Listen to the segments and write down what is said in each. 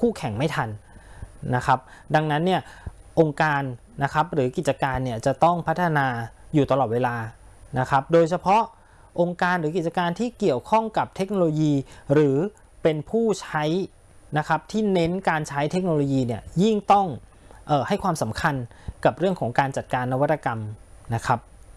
คู่แข่งไม่ทันนะครับดังนั้นเนี่ยองค์การนะครับหรือกิจการเนี่ยจะต้องพัฒนาอยู่ตลอดเวลานะครับโดยเฉพาะองค์การหรือกิจการที่เกี่ยวข้องกับเทคโนโลยีหรือเป็นผู้ใช้นะครับที่เน้นการใช้เทคโนโลยีเนี่ยยิ่งต้องให้ความสำคัญกับเรื่องของการจัดการนวัตกรรมนะครับ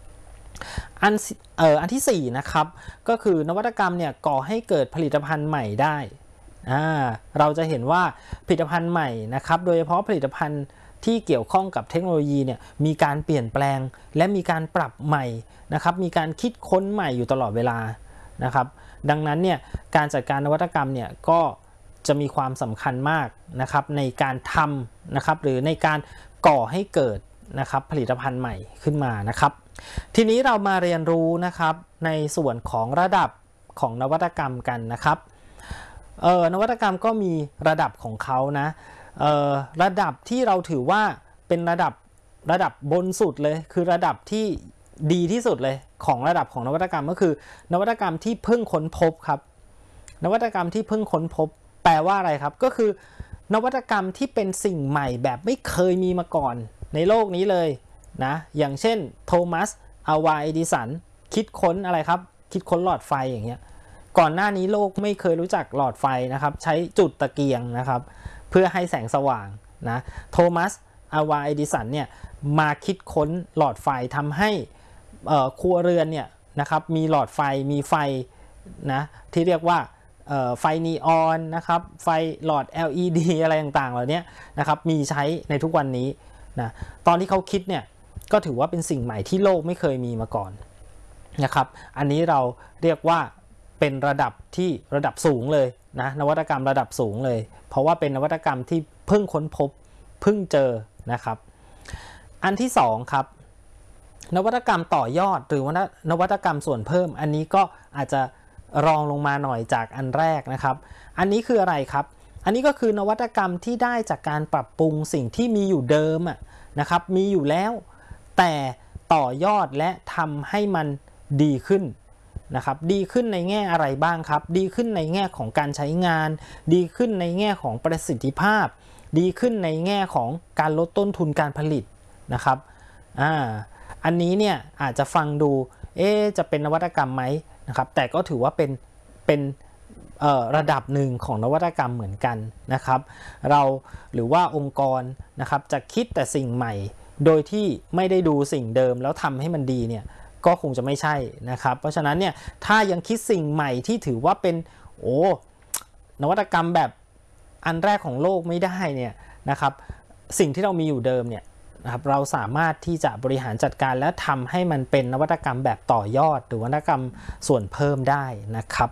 อันที่4นะครับก็คือนวัตกรรมเนี่ยก่อให้เกิดผลิตภัณฑ์ใหม่ได้เราจะเห็นว่าผลิตภัณฑ์ใหม่นะครับโดยเฉพาะผลิตภัณฑ์ที่เกี่ยวข้องกับเทคโนโลยีเนี่ยมีการเปลี่ยนแปลงและมีการปรับใหม่นะครับมีการคิดค้นใหม่อยู่ตลอดเวลานะครับดังนั้นเนี่ยการจัดการนวัตกรรมเนี่ยก็จะมีความสำคัญมากนะครับในการทำนะครับหรือในการก่อให้เกิดนะครับผลิตภัณฑ์ใหม่ขึ้นมานะครับทีนี้เรามาเรียนรู้นะครับในส่วนของระดับของนวัตกรรมกันนะครับนวัตกรรมก็มีระดับของเขานะระดับที่เราถือว่าเป็นระดับบนสุดเลยคือระดับที่ดีที่สุดเลยของระดับของนวัตกรรมก็คือนวัตกรรมที่เพิ่งค้นพบครับนวัตกรรมที่เพิ่งค้นพบแปลว่าอะไรครับก็คือนวัตกรรมที่เป็นสิ่งใหม่แบบไม่เคยมีมาก่อนในโลกนี้เลยนะอย่างเช่นโทมัสอัลวาเอดิสันคิดค้นอะไรครับคิดค้นหลอดไฟอย่างเงี้ยก่อนหน้านี้โลกไม่เคยรู้จักหลอดไฟนะครับใช้จุดตะเกียงนะครับเพื่อให้แสงสว่างนะโทมัสอัลวาเอดิสันเนี่ยมาคิดค้นหลอดไฟทำให้ครัวเรือนเนี่ยนะครับมีหลอดไฟมีไฟนะที่เรียกว่าไฟนีออนนะครับไฟหลอด LED อะไรต่างๆเหล่านี้นะครับมีใช้ในทุกวันนี้นะตอนที่เขาคิดเนี่ยก็ถือว่าเป็นสิ่งใหม่ที่โลกไม่เคยมีมาก่อนนะครับอันนี้เราเรียกว่าเป็นระดับสูงเลยนะนวัตกรรมระดับสูงเลยเพราะว่าเป็นนวัตกรรมที่เพิ่งค้นพบเพิ่งเจอนะครับอันที่2ครับนวัตกรรมต่อยอดหรือว่านวัตกรรมส่วนเพิ่มอันนี้ก็อาจจะรองลงมาหน่อยจากอันแรกนะครับอันนี้คืออะไรครับอันนี้ก็คือนวัตกรรมที่ได้จากการปรับปรุงสิ่งที่มีอยู่เดิมนะครับมีอยู่แล้วแต่ต่อยอดและทำให้มันดีขึ้นนะครับดีขึ้นในแง่อะไรบ้างครับดีขึ้นในแง่ของการใช้งานดีขึ้นในแง่ของประสิทธิภาพดีขึ้นในแง่ของการลดต้นทุนการผลิตนะครับอันนี้เนี่ยอาจจะฟังดูจะเป็นนวัตกรรมไหมนะครับแต่ก็ถือว่าเป็นระดับหนึ่งของนวัตกรรมเหมือนกันนะครับเราหรือว่าองค์กรนะครับจะคิดแต่สิ่งใหม่โดยที่ไม่ได้ดูสิ่งเดิมแล้วทำให้มันดีเนี่ยก็คงจะไม่ใช่นะครับเพราะฉะนั้นเนี่ยถ้ายังคิดสิ่งใหม่ที่ถือว่าเป็นนวัตกรรมแบบอันแรกของโลกไม่ได้เนี่ยนะครับสิ่งที่เรามีอยู่เดิมเนี่ยนะครับเราสามารถที่จะบริหารจัดการและทำให้มันเป็นนวัตกรรมแบบต่อยอดหรือนวัตกรรมส่วนเพิ่มได้นะครับ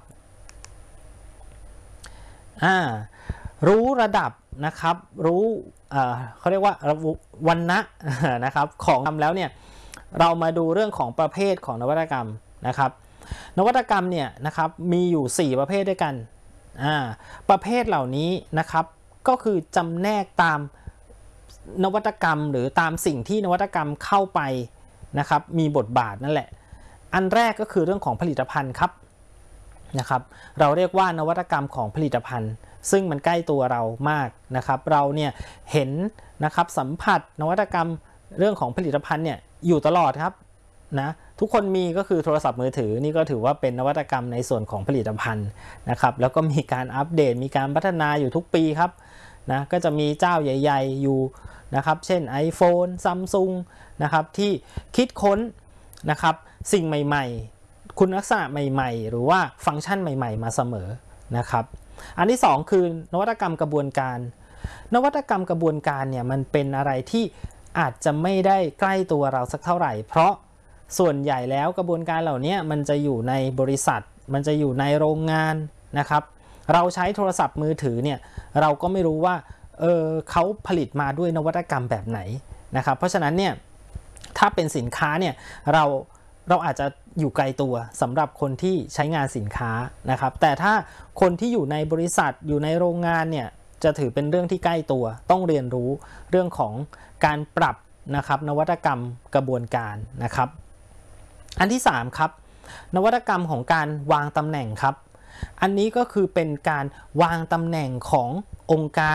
รู้ระดับนะครับรู้เขาเรียกว่าวรรณะนะครับของทำแล้วเนี่ยเรามาดูเรื่องของประเภทของนวัตกรรมนะครับนวัตกรรมเนี่ยนะครับมีอยู่4ประเภทด้วยกันประเภทเหล่านี้นะครับก็คือจำแนกตามนวัตกรรมหรือตามสิ่งที่นวัตกรรมเข้าไปนะครับมีบทบาทนั่นแหละอันแรกก็คือเรื่องของผลิตภัณฑ์ครับนะครับเราเรียกว่านวัตกรรมของผลิตภัณฑ์ซึ่งมันใกล้ตัวเรามากนะครับเราเนี่ยเห็นนะครับสัมผัสนวัตกรรมเรื่องของผลิตภัณฑ์เนี่ยอยู่ตลอดครับนะทุกคนมีก็คือโทรศัพท์มือถือนี่ก็ถือว่าเป็นนวัตกรรมในส่วนของผลิตภัณฑ์นะครับแล้วก็มีการอัปเดตมีการพัฒนาอยู่ทุกปีครับนะก็จะมีเจ้าใหญ่ๆอยู่นะครับเช่น iPhone Samsung นะครับที่คิดค้นนะครับสิ่งใหม่ๆคุณลักษณะใหม่ๆหรือว่าฟังก์ชันใหม่ๆมาเสมอนะครับอันที่2คือนวัตกรรมกระบวนการนวัตกรรมกระบวนการเนี่ยมันเป็นอะไรที่อาจจะไม่ได้ใกล้ตัวเราสักเท่าไหร่เพราะส่วนใหญ่แล้วกระบวนการเหล่านี้มันจะอยู่ในบริษัทมันจะอยู่ในโรงงานนะครับเราใช้โทรศัพท์มือถือเนี่ยเราก็ไม่รู้ว่าเขาผลิตมาด้วยนวัตกรรมแบบไหนนะครับเพราะฉะนั้นเนี่ยถ้าเป็นสินค้าเนี่ยเราอาจจะอยู่ไกลตัวสำหรับคนที่ใช้งานสินค้านะครับแต่ถ้าคนที่อยู่ในบริษัทอยู่ในโรงงานเนี่ยจะถือเป็นเรื่องที่ใกล้ตัวต้องเรียนรู้เรื่องของการปรับนะครับนวัตกรรมกระบวนการนะครับอันที่3ครับนวัตกรรมของการวางตำแหน่งครับอันนี้ก็คือเป็นการวางตำแหน่งขององค์การ